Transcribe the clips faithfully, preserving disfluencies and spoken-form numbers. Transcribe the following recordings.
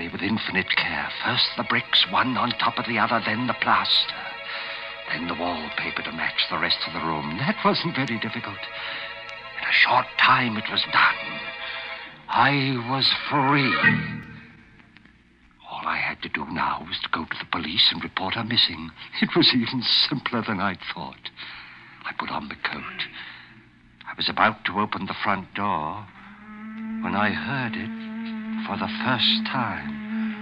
carefully with infinite care. First the bricks, one on top of the other, then the plaster. Then the wallpaper to match the rest of the room. That wasn't very difficult. In a short time it was done. I was free. All I had to do now was to go to the police and report her missing. It was even simpler than I'd thought. I put on my coat. I was about to open the front door when I heard it for the first time.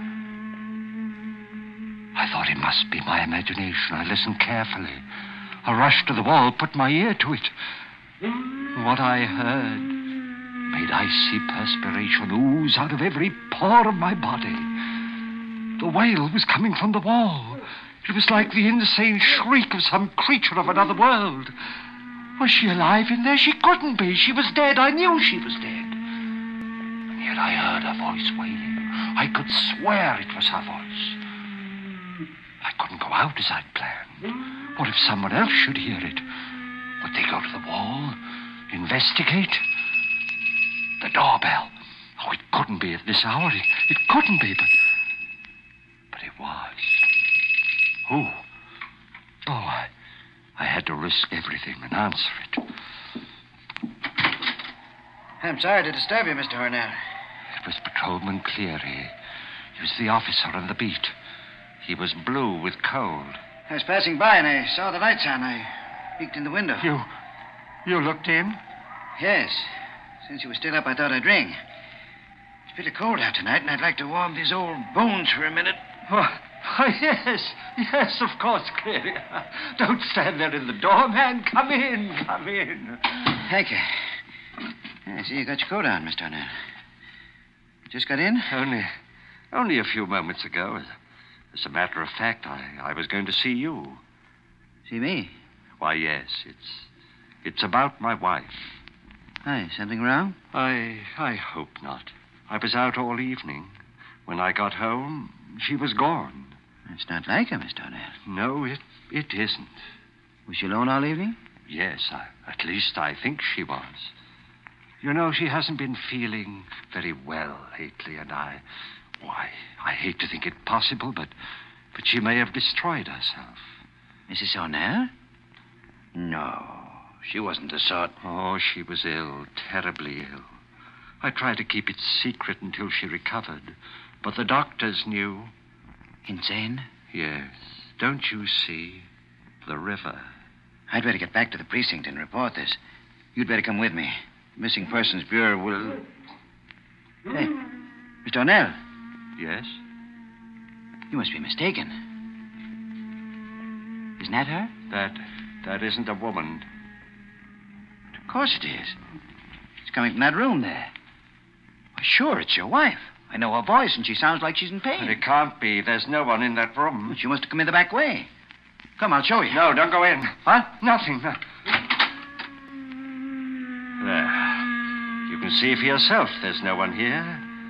I thought it must be my imagination. I listened carefully. I rushed to the wall, put my ear to it. What I heard made icy perspiration ooze out of every pore of my body. The wail was coming from the wall. It was like the insane shriek of some creature of another world. Was she alive in there? She couldn't be. She was dead. I knew she was dead. And yet I heard her voice wailing. I could swear it was her voice. I couldn't go out as I'd planned. What if someone else should hear it? Would they go to the wall? Investigate? The doorbell. Oh, it couldn't be at this hour. It, it couldn't be, but... But it was. Who? Oh, I... I had to risk everything and answer it. I'm sorry to disturb you, Mister Hornell. It was Patrolman Cleary. He was the officer on the beat. He was blue with cold. I was passing by and I saw the lights on. I peeked in the window. You... you looked in? Yes. Since you were still up, I thought I'd ring. It's pretty cold out tonight, and I'd like to warm these old bones for a minute. Oh, oh yes. Yes, of course, Cleary. Don't stand there in the door, man. Come in. Come in. Thank you. I see you got your coat on, Mister Hornell. Just got in? Only... only a few moments ago. As a matter of fact, I, I was going to see you. See me? Why, yes. It's... it's about my wife. Hi, something wrong? I... I hope not. I was out all evening. When I got home, she was gone. It's not like her, Mister Hornell. No, it, it isn't. Was she alone all evening? Yes, I, at least I think she was. You know, she hasn't been feeling very well lately, and I... Why, I hate to think it possible, but... but she may have destroyed herself. Missus Hornell? No, she wasn't the sort... Oh, she was ill, terribly ill. I tried to keep it secret until she recovered, but the doctors knew. Insane? Yes. Don't you see? The river. I'd better get back to the precinct and report this. You'd better come with me. The Missing Persons Bureau will... Hey, Mister Hornell. Yes? You must be mistaken. Isn't that her? That... that isn't a woman. Of course it is. It's coming from that room there. Why, sure, it's your wife. I know her voice, and she sounds like she's in pain. But it can't be. There's no one in that room. But you must have come in the back way. Come, I'll show you. No, don't go in. What? Nothing. No. There. You can see for yourself there's no one here.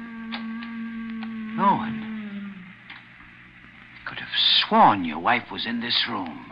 No one. I could have sworn your wife was in this room.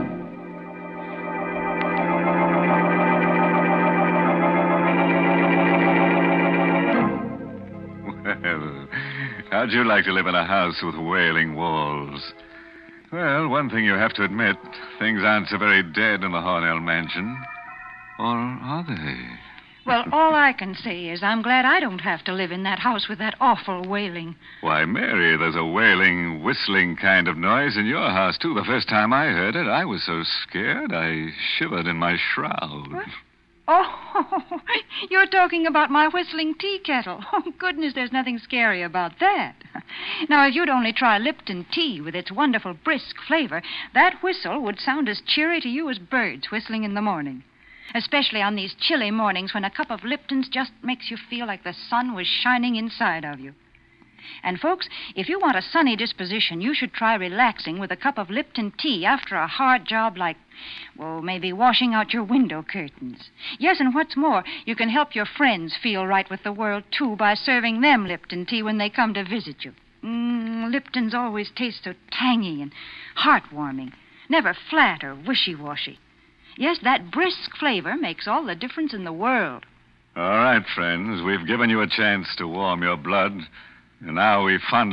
Well, how'd you like to live in a house with wailing walls? Well, one thing you have to admit, things aren't so very dead in the Hornell mansion. Or are they? Well, all I can say is I'm glad I don't have to live in that house with that awful wailing. Why, Mary, there's a wailing, whistling kind of noise in your house, too. The first time I heard it, I was so scared I shivered in my shroud. What? Oh, you're talking about my whistling tea kettle. Oh, goodness, there's nothing scary about that. Now, if you'd only try Lipton tea with its wonderful brisk flavor, that whistle would sound as cheery to you as birds whistling in the morning. Especially on these chilly mornings when a cup of Lipton's just makes you feel like the sun was shining inside of you. And, folks, if you want a sunny disposition, you should try relaxing with a cup of Lipton tea after a hard job like, well, maybe washing out your window curtains. Yes, and what's more, you can help your friends feel right with the world, too, by serving them Lipton tea when they come to visit you. Mm, Lipton's always tastes so tangy and heartwarming, never flat or wishy-washy. Yes, that brisk flavor makes all the difference in the world. All right, friends, we've given you a chance to warm your blood, and now we've fondly